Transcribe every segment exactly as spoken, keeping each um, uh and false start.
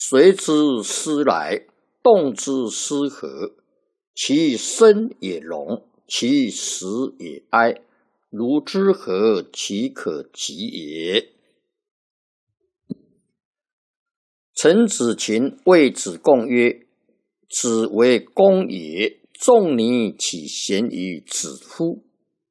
随之思来，动之思和，其生也荣，其死也哀。如之何其可及也？陈子琴谓子贡曰：子为公也，仲尼岂贤于子乎？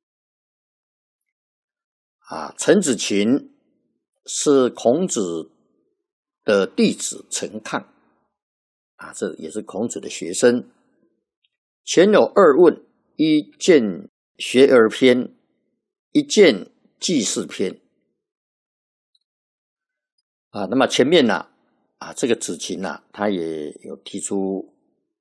啊，陈子琴是孔子的弟子陈亢，啊，这也是孔子的学生。前有二问，一见学而篇，一见记事篇。啊，那么前面呢、啊，啊，这个子琴啊，他也有提出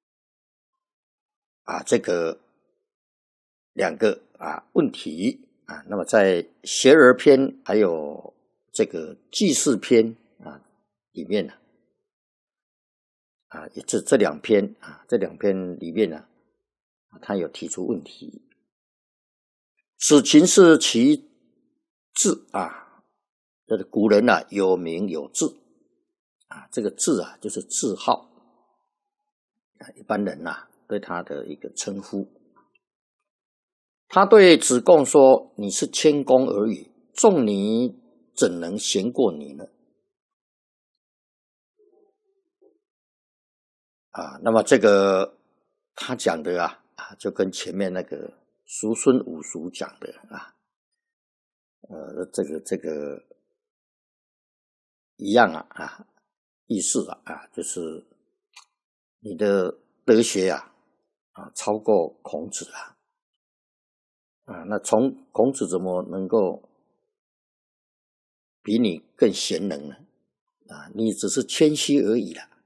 啊这个两个啊问题啊。那么在学而篇还有这个记事篇啊里面呢、啊，啊这这两篇啊这两篇里面呢、啊，他有提出问题。子琴是其字啊，这个古人啊有名有字啊，这个字啊就是字号啊，一般人啊对他的一个称呼。他对子贡说：“你是谦恭而已，仲尼怎能贤过你呢？”啊，那么这个他讲的啊，啊，就跟前面那个叔孙武叔讲的啊，呃，这个这个一样啊，啊，意思啊，啊，就是你的德学啊，啊，超过孔子啊，啊，那从孔子怎么能够比你更贤能呢？啊，你只是谦虚而已啦。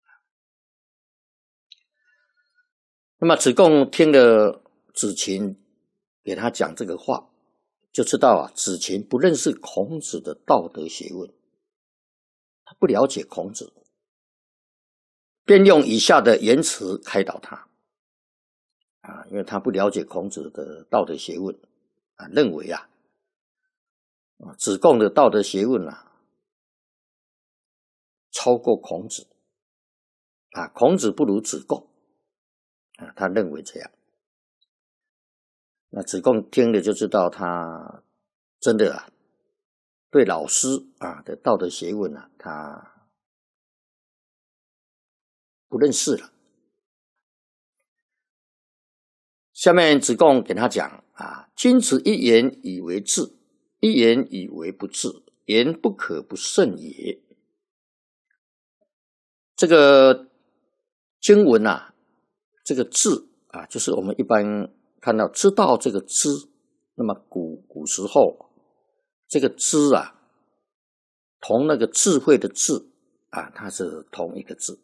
那么子贡听了子琴给他讲这个话，就知道啊，子琴不认识孔子的道德学问，他不了解孔子，便用以下的言辞开导他啊，因为他不了解孔子的道德学问啊，认为啊，子贡的道德学问啊，超过孔子啊，孔子不如子贡啊，他认为这样。那子贡听了就知道他真的啊，对老师啊的道德学问啊，他不认识了。下面子贡给他讲啊，君子一言以为治，一言以为不治，言不可不慎也。这个经文啊，这个治啊，就是我们一般看到知道这个知，那么古古时候这个知啊，同那个智慧的智啊，它是同一个字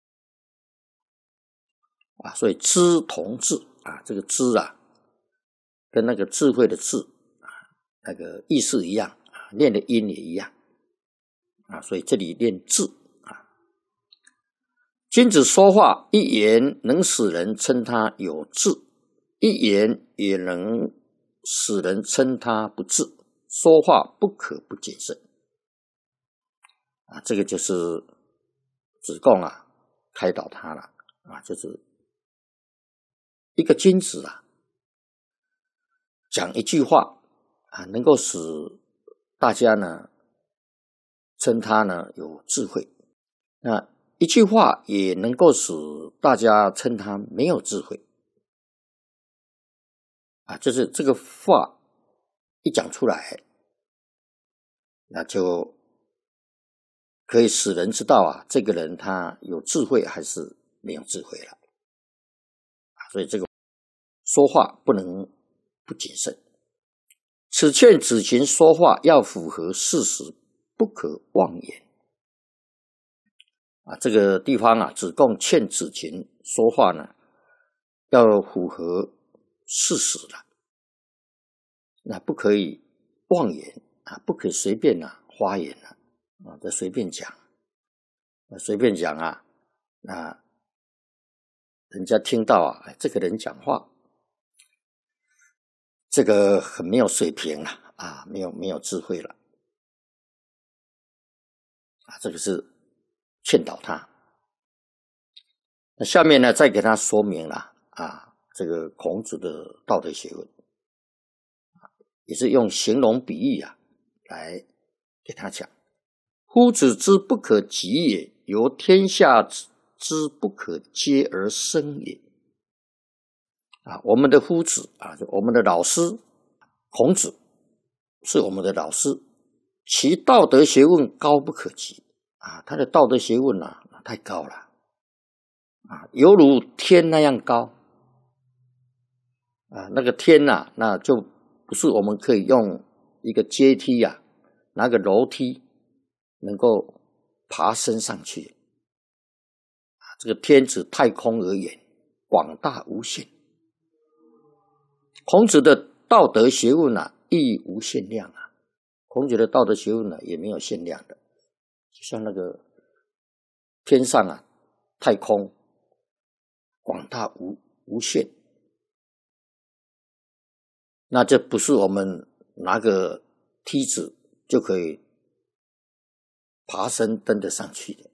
啊，所以知同智啊，这个知啊，跟那个智慧的智啊，那个意思一样啊，念的音也一样啊，所以这里念智啊。君子说话一言能使人称他有智，一言也能使人称他不智，说话不可不谨慎啊，这个就是子贡啊开导他了啊，就是一个君子啊，讲一句话啊，能够使大家呢称他呢有智慧，那一句话也能够使大家称他没有智慧啊，就是这个话一讲出来，那就可以使人知道啊，这个人他有智慧还是没有智慧了啊，所以这个说话不能不谨慎。此劝子琴说话要符合事实，不可妄言啊。这个地方啊，子贡劝子琴说话呢，要符合事实了，那不可以妄言啊，不可以随便啊花言啊，啊，这随便讲，啊，随便讲啊，那人家听到啊，哎，这个人讲话，这个很没有水平了啊，没有没有智慧了啊，这个是劝导他。那下面呢，再给他说明了啊，这个孔子的道德学问，也是用形容比喻啊来给他讲。夫子之不可及也，由天下之不可接而生也。啊，我们的夫子啊，我们的老师孔子是我们的老师，其道德学问高不可及啊，他的道德学问啊太高了啊，犹如天那样高啊，那个天啊，那就不是我们可以用一个阶梯啊，拿个楼梯能够爬升上去啊，这个天指太空而言，广大无限。孔子的道德学问啊，亦无限量啊。孔子的道德学问呢、啊，也没有限量的，就像那个天上啊，太空广大无无限。那这不是我们拿个梯子就可以爬升登得上去的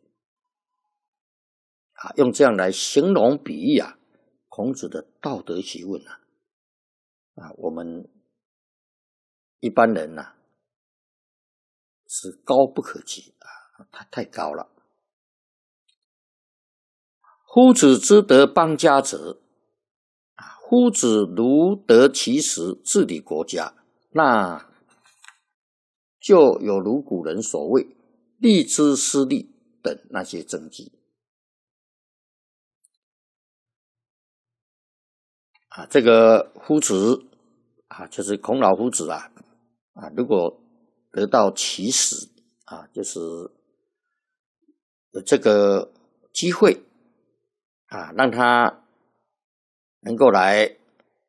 啊！用这样来形容比喻啊，孔子的道德学问啊，啊，我们一般人呐、啊、是高不可及啊，太太高了。夫子之德邦家者，啊，夫子如得其时治理国家，那就有如古人所谓利之失利等那些政绩啊，这个夫子啊，就是孔老夫子啊，啊，如果得到其时啊，就是有这个机会啊，让他能够来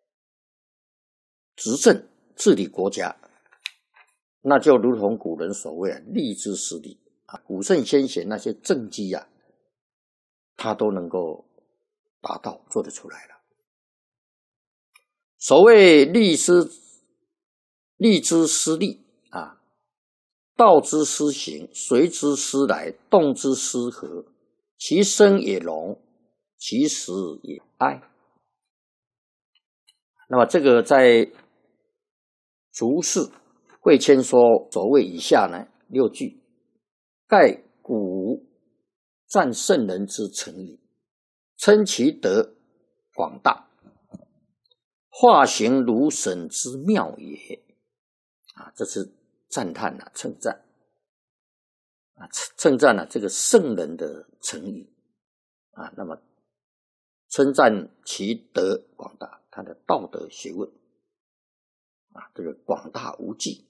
执政治理国家，那就如同古人所谓啊，利之失利啊，古圣先贤那些政绩啊，他都能够达到做得出来了。所谓利之利之失利啊，道之失行，随之失来，动之失和，其生也隆，其实也哀。那么这个在逐士惠谦说所谓以下呢六句，盖古赞圣人之成矣，称其德广大，化形如神之妙也。啊，这是赞叹啊，称赞啊，称赞啊这个圣人的成语啊，那么称赞其德广大，他的道德学问啊，这个广大无际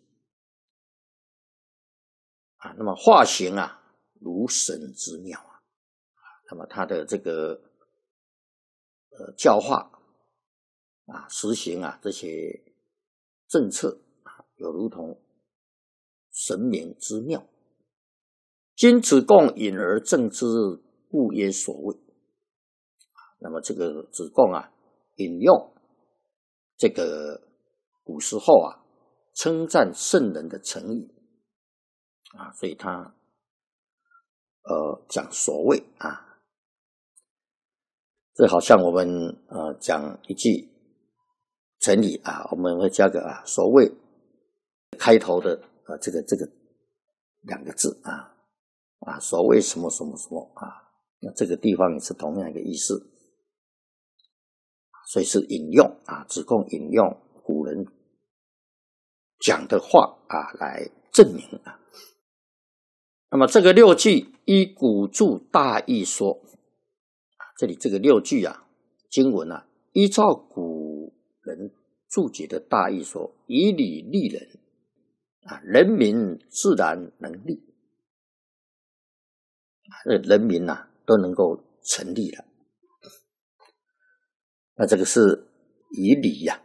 啊，那么化形啊如神之妙啊，那么他的这个呃教化啊，实行啊这些政策啊，有如同神明之妙。今子贡引而正之，故曰所谓。那么这个子贡啊，引用这个古时候啊称赞圣人的成语啊，所以他呃讲所谓啊，这好像我们呃讲一句成语啊，我们会加个啊所谓开头的呃这个这个两个字啊啊所谓什么什么什么啊，那这个地方也是同样一个意思。所以是引用啊，子贡引用古人讲的话啊来证明啊。那么这个六句依古注大意说，这里这个六句啊经文啊，依照古人注解的大意说，以礼立人啊，人民自然能立，人民呐、啊、都能够成立了。那这个是以礼呀、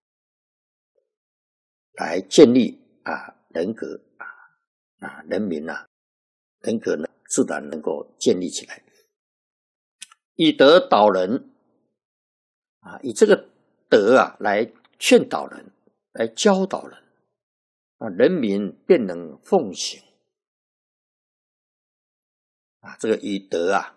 啊、来建立啊人格啊啊人民啊人格呢自然能够建立起来。以德导人啊，以这个德啊来劝导人，来教导人啊，人民便能奉行啊，这个以德啊